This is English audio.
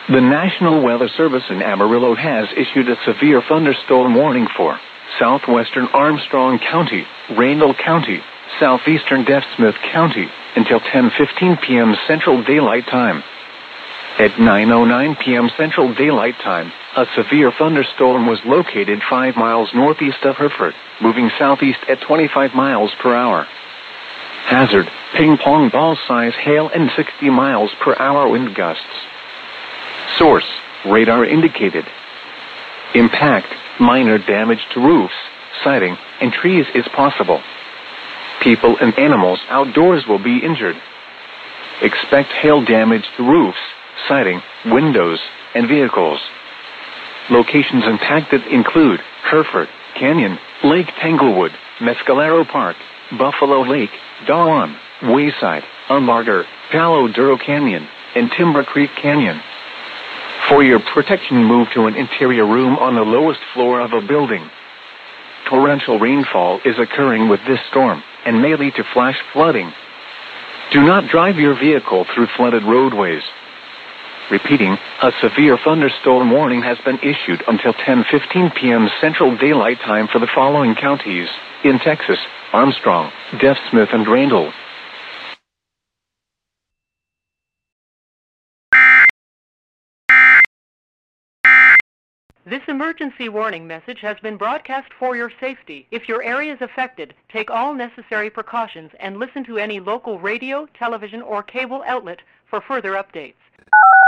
The National Weather Service in Amarillo has issued a severe thunderstorm warning for southwestern Armstrong County, Raynal County, southeastern Deaf Smith County until 10:15 p.m. Central Daylight Time. At 9:09 p.m. Central Daylight Time, a severe thunderstorm was located 5 miles northeast of Hereford, moving southeast at 25 miles per hour. Hazard, ping-pong ball size hail and 60 miles per hour wind gusts. Source, radar indicated. Impact, minor damage to roofs, siding, and trees is possible. People and animals outdoors will be injured. Expect hail damage to roofs, siding, windows, and vehicles. Locations impacted include Hereford, Canyon, Lake Tanglewood, Mescalero Park, Buffalo Lake, Dawan, Wayside, Unbarger, Palo Duro Canyon, and Timber Creek Canyon. For your protection, move to an interior room on the lowest floor of a building. Torrential rainfall is occurring with this storm and may lead to flash flooding. Do not drive your vehicle through flooded roadways. Repeating, a severe thunderstorm warning has been issued until 10:15 p.m. Central Daylight Time for the following counties in Texas: Armstrong, Deaf Smith, and Raynal. This emergency warning message has been broadcast for your safety. If your area is affected, take all necessary precautions and listen to any local radio, television, or cable outlet for further updates.